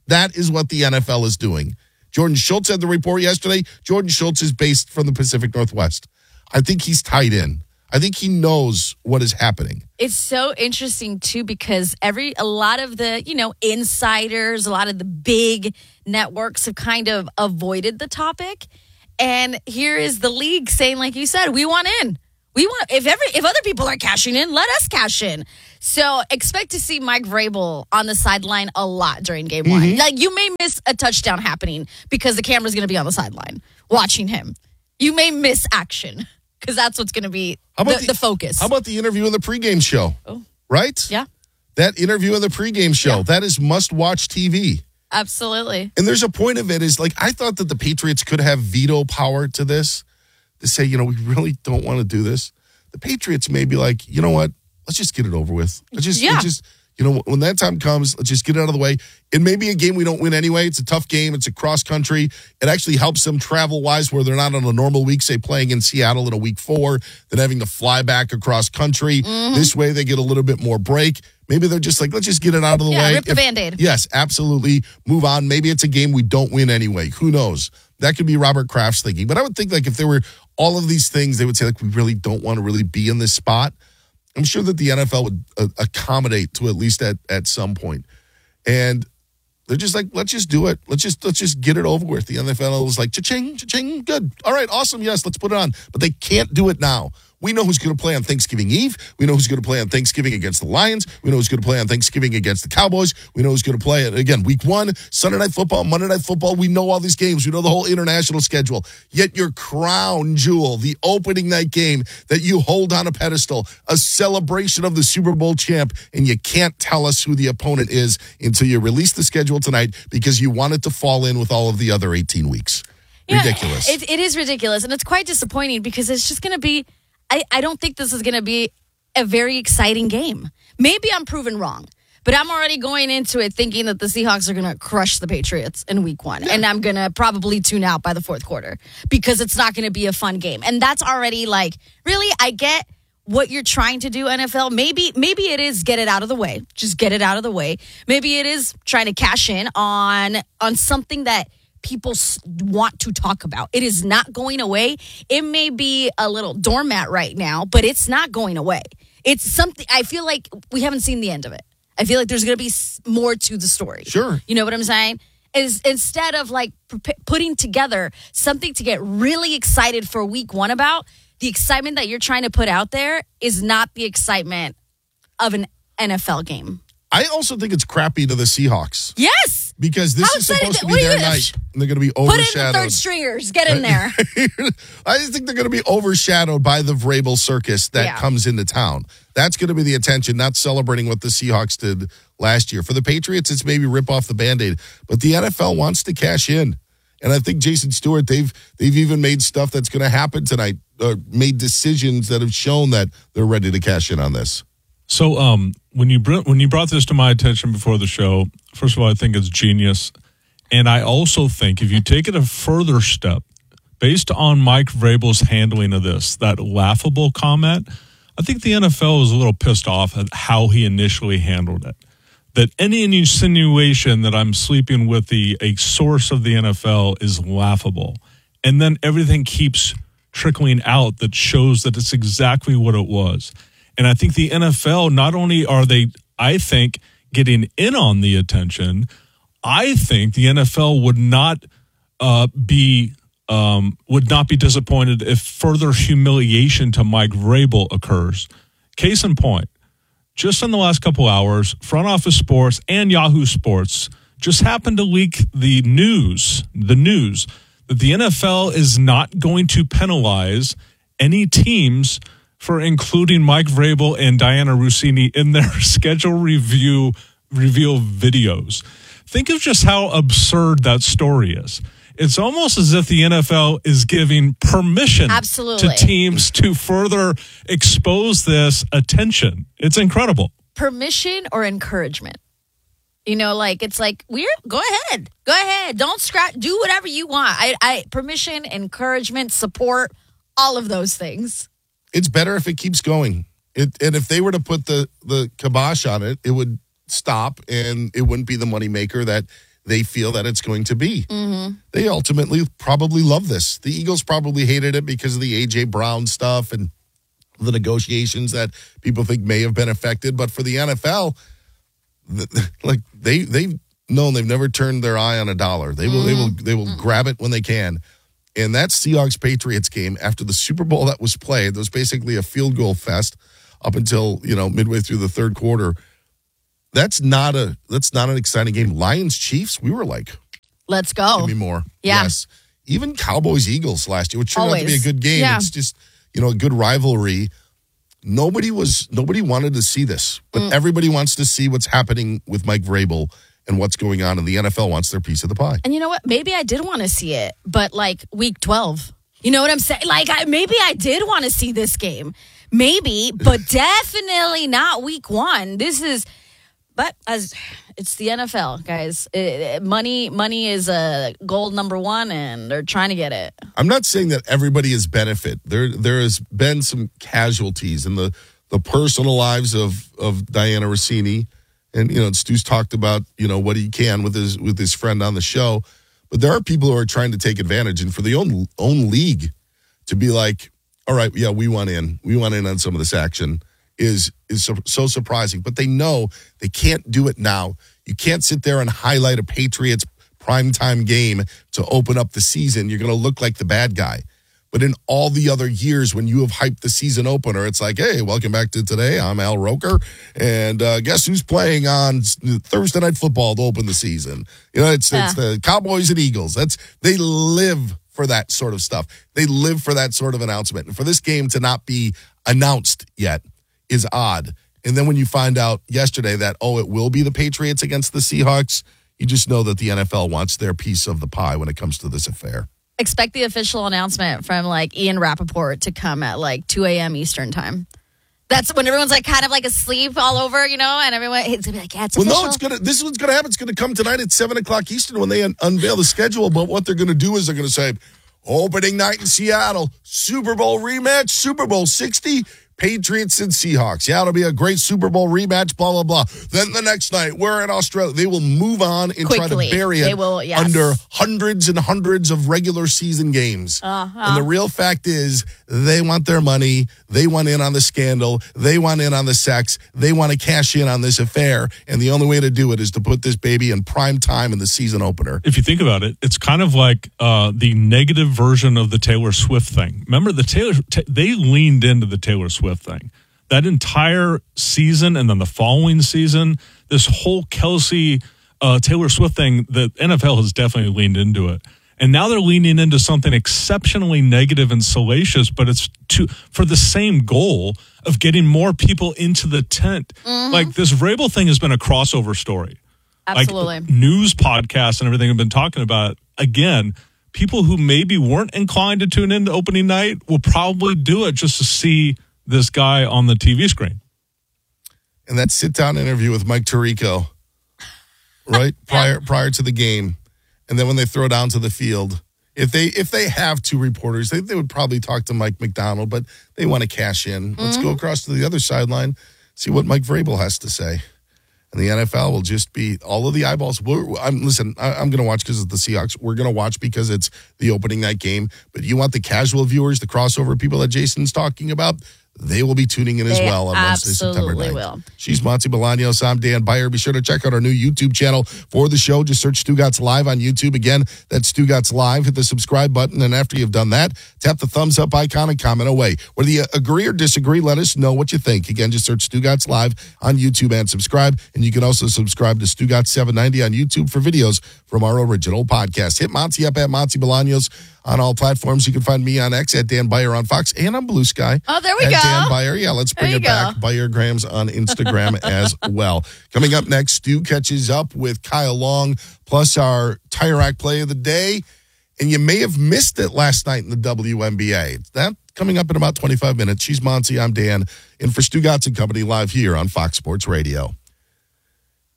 That is what the NFL is doing. Jordan Schultz had the report yesterday. Jordan Schultz is based from the Pacific Northwest. I think he's tied in. I think he knows what is happening. It's so interesting, too, because a lot of the, insiders, a lot of the big networks have kind of avoided the topic. And here is the league saying, like you said, we want in. We want if other people are cashing in, let us cash in. So expect to see Mike Vrabel on the sideline a lot during game one. Like, you may miss a touchdown happening because the camera's going to be on the sideline watching him. You may miss action because that's what's going to be the focus. How about the interview in the pregame show? Oh. Right? Yeah. That interview in the pregame show, that is must-watch TV. Absolutely. And there's a point of it is, like, I thought that the Patriots could have veto power to this, to say, we really don't want to do this. The Patriots may be like, you know what? Let's just get it over with. Let's just when that time comes, let's just get it out of the way. It may be a game we don't win anyway. It's a tough game. It's a cross country. It actually helps them travel-wise where they're not on a normal week, say playing in Seattle in a week 4, then having to fly back across country. This way they get a little bit more break. Maybe they're just like, let's just get it out of the way. Rip the Band-Aid. Yes, absolutely. Move on. Maybe it's a game we don't win anyway. Who knows? That could be Robert Kraft's thinking. But I would think, like, if there were all of these things, they would say, like, we really don't want to really be in this spot. I'm sure that the NFL would accommodate to at least at some point. And they're just like, let's just do it. Let's just get it over with. The NFL is like, cha-ching, cha-ching, good. All right, awesome, yes, let's put it on. But they can't do it now. We know who's going to play on Thanksgiving Eve. We know who's going to play on Thanksgiving against the Lions. We know who's going to play on Thanksgiving against the Cowboys. We know who's going to play, again, week 1, Sunday Night Football, Monday Night Football. We know all these games. We know the whole international schedule. Yet your crown jewel, the opening night game that you hold on a pedestal, a celebration of the Super Bowl champ, and you can't tell us who the opponent is until you release the schedule tonight because you want it to fall in with all of the other 18 weeks. Ridiculous. It is ridiculous, and it's quite disappointing because it's just going to be I don't think this is going to be a very exciting game. Maybe I'm proven wrong, but I'm already going into it thinking that the Seahawks are going to crush the Patriots in week 1, and I'm going to probably tune out by the fourth quarter because it's not going to be a fun game. And that's already like, really, I get what you're trying to do, NFL. Maybe it is get it out of the way. Just get it out of the way. Maybe it is trying to cash in on something that people want to talk about. It is not going away. It may be a little doormat right now, but it's not going away. It's something, I feel like we haven't seen the end of it. I feel like there's going to be more to the story. Sure. You know what I'm saying? Is instead of like putting together something to get really excited for week 1 about, the excitement that you're trying to put out there is not the excitement of an NFL game. I also think it's crappy to the Seahawks. Yes. Because this is supposed to be their night, and they're going to be overshadowed. Put in the third stringers. Get in there. I just think they're going to be overshadowed by the Vrabel circus that comes into town. That's going to be the attention, not celebrating what the Seahawks did last year. For the Patriots, it's maybe rip off the Band-Aid. But the NFL wants to cash in. And I think Jason Stewart, they've even made stuff that's going to happen tonight, made decisions that have shown that they're ready to cash in on this. So when you brought this to my attention before the show, first of all, I think it's genius. And I also think if you take it a further step, based on Mike Vrabel's handling of this, that laughable comment, I think the NFL was a little pissed off at how he initially handled it. That any insinuation that I'm sleeping with a source of the NFL is laughable. And then everything keeps trickling out that shows that it's exactly what it was. And I think the NFL, not only are they, I think, getting in on the attention, I think the NFL would not be disappointed if further humiliation to Mike Vrabel occurs. Case in point, just in the last couple hours, Front Office Sports and Yahoo Sports just happened to leak the news that the NFL is not going to penalize any teams for including Mike Vrabel and Diana Rossini in their schedule reveal videos. Think of just how absurd that story is. It's almost as if the NFL is giving permission to teams to further expose this attention. It's incredible. Permission or encouragement? You know, like, it's like, go ahead. Don't scratch. Do whatever you want. I permission, encouragement, support, all of those things. It's better if it keeps going. And if they were to put the kibosh on it, it would stop and it wouldn't be the moneymaker that they feel that it's going to be. Mm-hmm. They ultimately probably love this. The Eagles probably hated it because of the A.J. Brown stuff and the negotiations that people think may have been affected. But for the NFL, like they've known they've never turned their eye on a dollar. They will grab it when they can. And that Seahawks-Patriots game after the Super Bowl that was played, there was basically a field goal fest up until, midway through the third quarter. That's not an exciting game. Lions-Chiefs, we were like, let's go. Give me more. Yeah. Yes. Even Cowboys-Eagles last year, which turned out to be a good game. Yeah. It's just, a good rivalry. Nobody wanted to see this, but everybody wants to see what's happening with Mike Vrabel and what's going on, and the NFL wants their piece of the pie. And you know what? Maybe I did want to see it, but like week 12. You know what I'm saying? Like, maybe I did want to see this game. Maybe, but definitely not week 1. But as it's the NFL, guys. Money is a goal number 1, and they're trying to get it. I'm not saying that everybody is benefit. There has been some casualties in the personal lives of Diana Rossini. And, Stu's talked about, what he can with his friend on the show. But there are people who are trying to take advantage. And for the own league to be like, all right, yeah, we want in. We want in on some of this action is so surprising. But they know they can't do it now. You can't sit there and highlight a Patriots primetime game to open up the season. You're going to look like the bad guy. But in all the other years when you have hyped the season opener, it's like, hey, welcome back to today. I'm Al Roker. And guess who's playing on Thursday Night Football to open the season? It's the Cowboys and Eagles. They live for that sort of stuff. They live for that sort of announcement. And for this game to not be announced yet is odd. And then when you find out yesterday that, it will be the Patriots against the Seahawks, you just know that the NFL wants their piece of the pie when it comes to this affair. Expect the official announcement from Ian Rappaport to come at 2 a.m. Eastern time. That's when everyone's kind of asleep all over, and everyone it's gonna be like, yeah, it's official. Well, no, this one's gonna happen. It's gonna come tonight at 7:00 Eastern when they unveil the schedule. But what they're gonna do is they're gonna say, opening night in Seattle, Super Bowl rematch, Super Bowl 60. Patriots and Seahawks. Yeah, it'll be a great Super Bowl rematch, blah, blah, blah. Then the next night, we're in Australia. They will move on and try to bury it under hundreds and hundreds of regular season games. And the real fact is they want their money. They want in on the scandal. They want in on the sex. They want to cash in on this affair. And the only way to do it is to put this baby in prime time in the season opener. If you think about it, it's kind of like the negative version of the Taylor Swift thing. Remember, they leaned into the Taylor Swift thing. That entire season and then the following season, this whole Kelsey Taylor Swift thing, the NFL has definitely leaned into it. And now they're leaning into something exceptionally negative and salacious, but it's for the same goal of getting more people into the tent. Mm-hmm. Like this Vrabel thing has been a crossover story. Absolutely. News podcasts and everything have been talking about it. Again, people who maybe weren't inclined to tune in to opening night will probably do it just to see this guy on the TV screen. And that sit-down interview with Mike Tirico, right, prior to the game. And then when they throw down to the field, if they have two reporters, they would probably talk to Mike McDonald, but they want to cash in. Let's go across to the other sideline, see what Mike Vrabel has to say. And the NFL will just be all of the eyeballs. I'm going to watch because it's the Seahawks. We're going to watch because it's the opening night game. But you want the casual viewers, the crossover people that Jason's talking about, they will be tuning in as well on Wednesday, September 9th. Will. She's Monty Bolaños. I'm Dan Beyer. Be sure to check out our new YouTube channel for the show. Just search Stugotz Live on YouTube. Again, that's Stugotz Live. Hit the subscribe button, and after you've done that, tap the thumbs up icon and comment away. Whether you agree or disagree, let us know what you think. Again, just search Stugotz Live on YouTube and subscribe. And you can also subscribe to Stugotz 790 on YouTube for videos from our original podcast. Hit Monty up at Monty Bolaños on all platforms. You can find me on X at Dan Beyer on Fox and on Blue Sky. Oh, there we go. Dan Beyer. Yeah, let's bring it back. Beyergrams on Instagram as well. Coming up next, Stu catches up with Kyle Long, plus our Tire Rack play of the day. And you may have missed it last night in the WNBA. That coming up in about 25 minutes. She's Monty. I'm Dan. In for Stugotz and Company live here on Fox Sports Radio.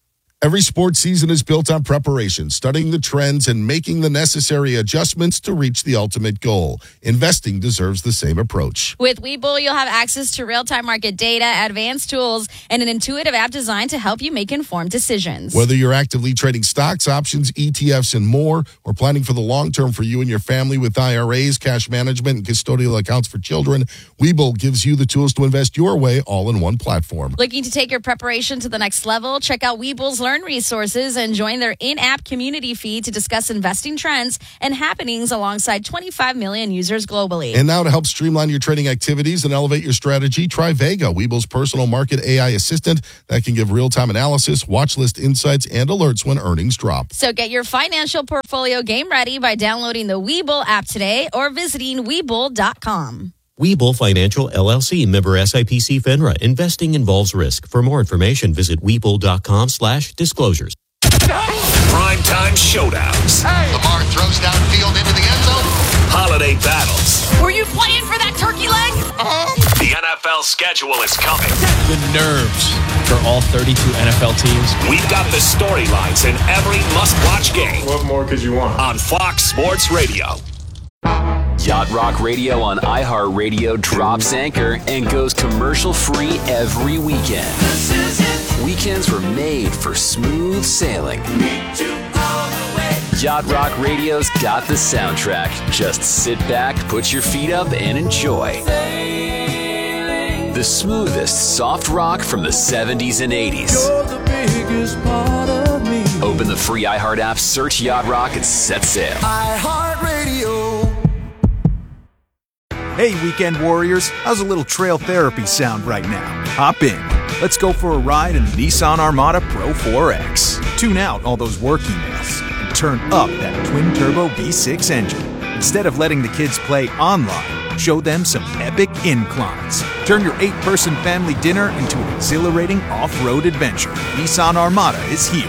Every sports season is built on preparation, studying the trends, and making the necessary adjustments to reach the ultimate goal. Investing deserves the same approach. With Webull, you'll have access to real-time market data, advanced tools, and an intuitive app designed to help you make informed decisions. Whether you're actively trading stocks, options, ETFs, and more, or planning for the long term for you and your family with IRAs, cash management, and custodial accounts for children, Webull gives you the tools to invest your way all in one platform. Looking to take your preparation to the next level? Check out Webull's Learn resources and join their in-app community feed to discuss investing trends and happenings alongside 25 million users globally. And now to help streamline your trading activities and elevate your strategy, try Vega, Webull's personal market AI assistant that can give real-time analysis, watch list insights, and alerts when earnings drop. So get your financial portfolio game ready by downloading the Webull app today or visiting Webull.com. Webull Financial LLC, member SIPC FINRA. Investing involves risk. For more information, visit Webull.com/disclosures. Primetime showdowns. Lamar throws downfield into the end zone. Holiday battles. Were you playing for that turkey leg? The NFL schedule is coming. The nerves for all 32 NFL teams. We've got the storylines in every must-watch game. What more could you want? On Fox Sports Radio. Yacht Rock Radio on iHeartRadio drops anchor and goes commercial-free every weekend. Weekends were made for smooth sailing. Yacht Rock Radio's got the soundtrack. Just sit back, put your feet up, and enjoy. The smoothest soft rock from the 70s and 80s. You're the biggest part of me. Open the free iHeart app, search Yacht Rock, and set sail. iHeartRadio. Hey, weekend warriors, how's a little trail therapy sound right now? Hop in. Let's go for a ride in the Nissan Armada Pro 4X. Tune out all those work emails and turn up that twin-turbo V6 engine. Instead of letting the kids play online, show them some epic inclines. Turn your 8-person family dinner into an exhilarating off-road adventure. Nissan Armada is here.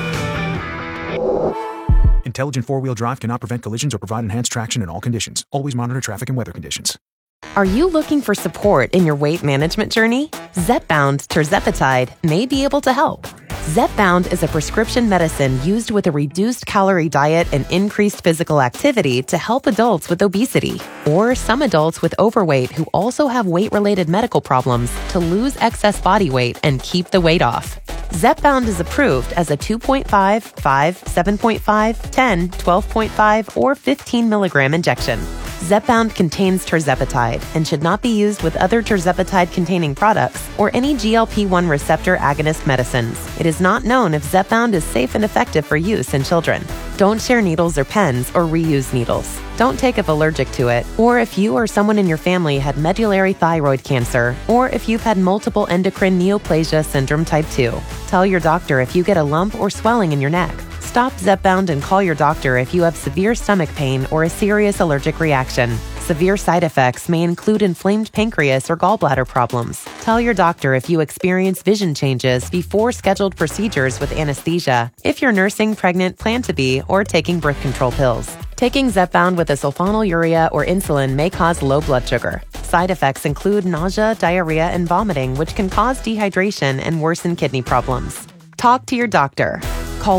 Intelligent four-wheel drive cannot prevent collisions or provide enhanced traction in all conditions. Always monitor traffic and weather conditions. Are you looking for support in your weight management journey? Zepbound tirzepatide may be able to help. Zepbound is a prescription medicine used with a reduced calorie diet and increased physical activity to help adults with obesity or some adults with overweight who also have weight-related medical problems to lose excess body weight and keep the weight off. Zepbound is approved as a 2.5, 5, 7.5, 10, 12.5, or 15 milligram injection. Zepbound contains tirzepatide and should not be used with other tirzepatide-containing products or any GLP-1 receptor agonist medicines. It is not known if Zepbound is safe and effective for use in children. Don't share needles or pens or reuse needles. Don't take if allergic to it, or if you or someone in your family had medullary thyroid cancer, or if you've had multiple endocrine neoplasia syndrome type 2. Tell your doctor if you get a lump or swelling in your neck. Stop Zepbound and call your doctor if you have severe stomach pain or a serious allergic reaction. Severe side effects may include inflamed pancreas or gallbladder problems. Tell your doctor if you experience vision changes before scheduled procedures with anesthesia, if you're nursing, pregnant, plan to be, or taking birth control pills. Taking Zepbound with a sulfonylurea or insulin may cause low blood sugar. Side effects include nausea, diarrhea, and vomiting, which can cause dehydration and worsen kidney problems. Talk to your doctor. Call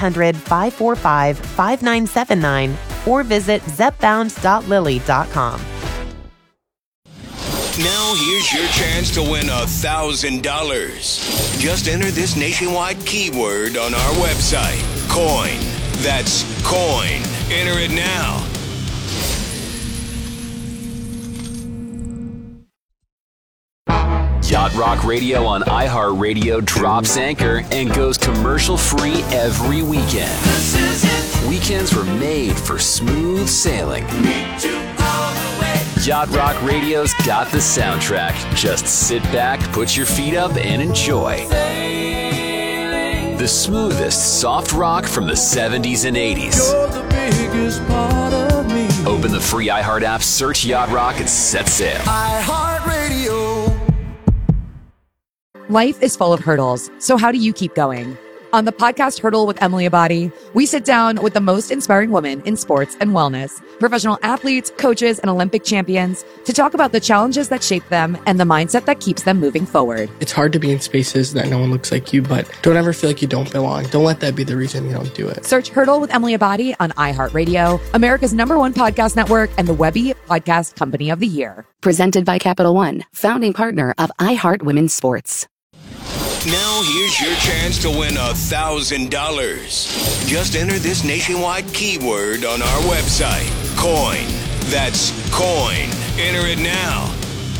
1-800-545-5979 or visit zepbound.lily.com. Now here's your chance to win $1,000. Just enter this nationwide keyword on our website, COIN. That's COIN. Enter it now. Yacht Rock Radio on iHeartRadio drops anchor and goes commercial-free every weekend. Weekends were made for smooth sailing. Yacht Rock Radio's got the soundtrack. Just sit back, put your feet up, and enjoy. The smoothest soft rock from the 70s and 80s. You're the biggest part of me. Open the free iHeart app, search Yacht Rock, and set sail. iHeartRadio. Life is full of hurdles, so how do you keep going? On the podcast Hurdle with Emily Abadi, we sit down with the most inspiring women in sports and wellness, professional athletes, coaches, and Olympic champions to talk about the challenges that shape them and the mindset that keeps them moving forward. It's hard to be in spaces that no one looks like you, but don't ever feel like you don't belong. Don't let that be the reason you don't do it. Search Hurdle with Emily Abadi on iHeartRadio, America's #1 podcast network, and the Webby Podcast Company of the Year. Presented by Capital One, founding partner of iHeart Women's Sports. Now here's your chance to win $1,000. Just enter this nationwide keyword on our website, COIN. That's COIN. Enter it now.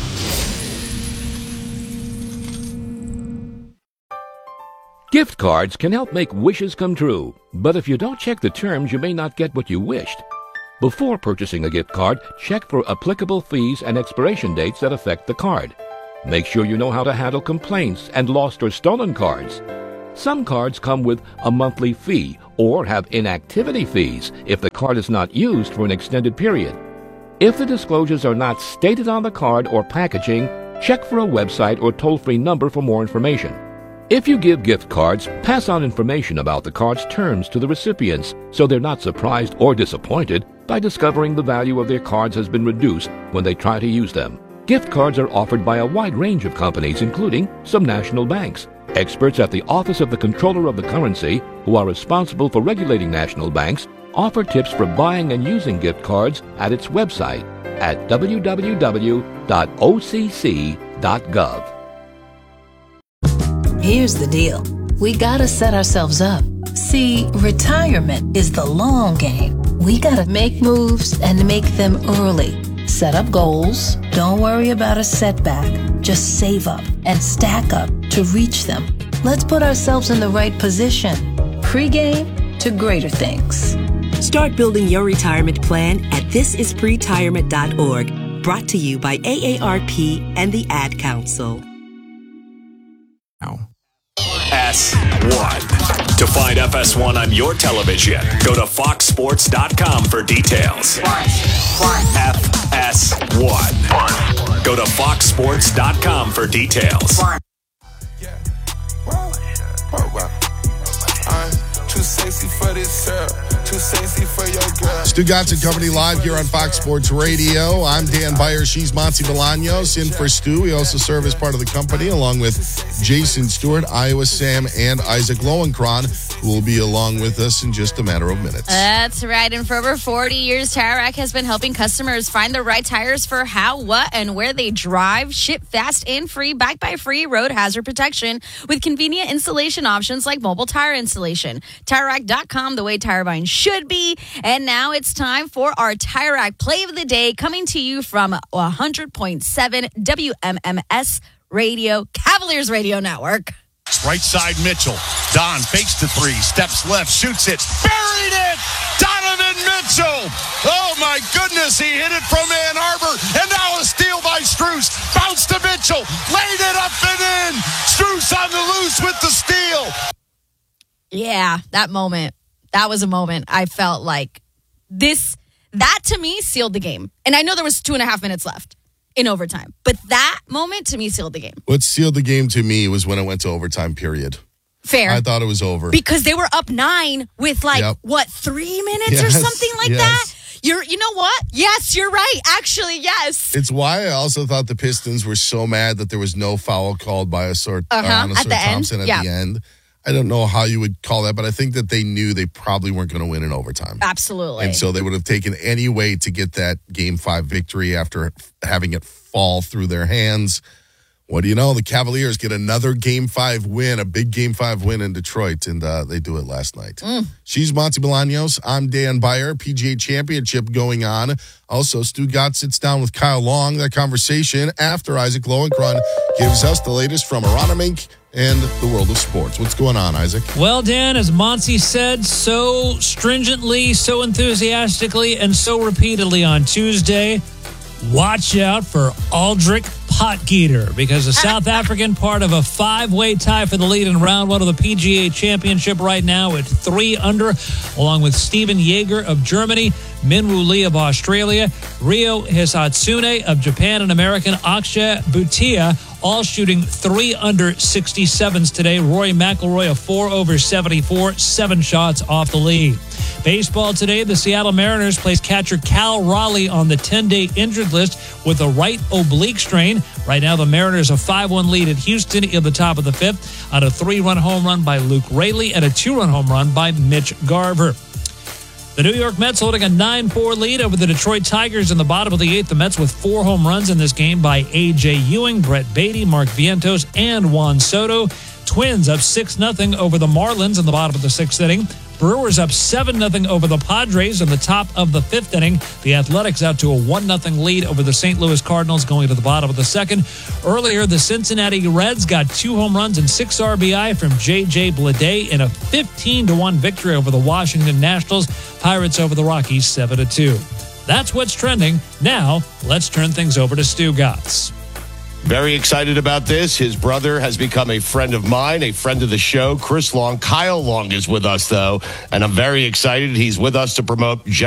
Gift cards can help make wishes come true, but if you don't check the terms, you may not get what you wished. Before purchasing a gift card, check for applicable fees and expiration dates that affect the card. Make sure you know how to handle complaints and lost or stolen cards. Some cards come with a monthly fee or have inactivity fees if the card is not used for an extended period. If the disclosures are not stated on the card or packaging, check for a website or toll-free number for more information. If you give gift cards, pass on information about the card's terms to the recipients so they're not surprised or disappointed by discovering the value of their cards has been reduced when they try to use them. Gift cards are offered by a wide range of companies, including some national banks. Experts at the Office of the Comptroller of the Currency, who are responsible for regulating national banks, offer tips for buying and using gift cards at its website at www.occ.gov. Here's the deal. We gotta set ourselves up. See, retirement is the long game. We gotta make moves and make them early. Set up goals. Don't worry about a setback. Just save up and stack up to reach them. Let's put ourselves in the right position. Pre-game to greater things. Start building your retirement plan at thisispretirement.org. Brought to you by AARP and the Ad Council. S1. To find FS1 on your television, go to foxsports.com for details. FS1. Go to foxsports.com for details. I'm too sexy for this syrup, too sexy for your girl. Stu Gatz and Company live here on Fox Sports Radio. I'm Dan Beyer. She's Monty Bolaños in for Stu. We also serve as part of the company along with Jason Stewart, Iowa Sam, and Isaac Lowenkron, who will be along with us in just a matter of minutes. That's right. And for over 40 years, Tire Rack has been helping customers find the right tires for how, what, and where they drive. Ship fast and free, backed by free road hazard protection with convenient installation options like mobile tire installation. TireRack.com, the way tire buying should be. And now it's time for our Tire Rack Play of the Day, coming to you from 100.7 WMMS Radio, Cavaliers Radio Network. Right side, Mitchell. Don fakes the three, steps left, shoots it, buried it! Donovan Mitchell! Oh my goodness, he hit it from Ann Arbor, and now a steal by Strus. Bounce to Mitchell, laid it up and in! Strus on the loose with the steal! Yeah, that moment. That was a moment I felt like that to me sealed the game. And I know there was 2.5 minutes left in overtime, but that moment to me sealed the game. What sealed the game to me was when it went to overtime, period. Fair. I thought it was over. Because they were up 9 with 3 minutes or something like that? You know what? Yes, you're right. Actually, yes. It's why I also thought the Pistons were so mad that there was no foul called by Thompson at the end. I don't know how you would call that, but I think that they knew they probably weren't going to win in overtime. Absolutely. And so they would have taken any way to get that Game 5 victory after having it fall through their hands. What do you know? The Cavaliers get another Game 5 win, a big Game 5 win in Detroit, and they do it last night. She's Monty Bolaños. I'm Dan Beyer. PGA Championship going on. Also, Stu Gatz sits down with Kyle Long. That conversation after Isaac Lowenkron gives us the latest from Aronimink and the world of sports. What's going on, Isaac? Well, Dan, as Monty said so stringently, so enthusiastically, and so repeatedly on Tuesday, watch out for Aldrich Potgieter, because the South African part of a 5-way tie for the lead in round 1 of the PGA Championship right now at 3 under, along with Stephen Jaeger of Germany, Minwoo Lee of Australia, Ryo Hisatsune of Japan, and American Akshay Bhatia, all shooting 3 under 67s today. Rory McIlroy a 4 over 74, 7 shots off the lead. Baseball today, the Seattle Mariners place catcher Cal Raleigh on the 10-day injured list with a right oblique strain. Right now, the Mariners a 5-1 lead at Houston in the top of the 5th on a 3-run home run by Luke Raley and a 2-run home run by Mitch Garver. The New York Mets holding a 9-4 lead over the Detroit Tigers in the bottom of the 8th. The Mets with 4 home runs in this game by A.J. Ewing, Brett Beatty, Mark Vientos, and Juan Soto. Twins up 6-0 over the Marlins in the bottom of the 6th inning. Brewers up 7-0 over the Padres in the top of the 5th inning. The Athletics out to a 1-0 lead over the St. Louis Cardinals going to the bottom of the 2nd. Earlier, the Cincinnati Reds got 2 home runs and 6 RBI from J.J. Bleday in a 15-1 victory over the Washington Nationals. Pirates over the Rockies 7-2. That's what's trending. Now, let's turn things over to Stu Gotts. Very excited about this. His brother has become a friend of mine, a friend of the show, Chris Long. Kyle Long is with us, though, and I'm very excited. He's with us to promote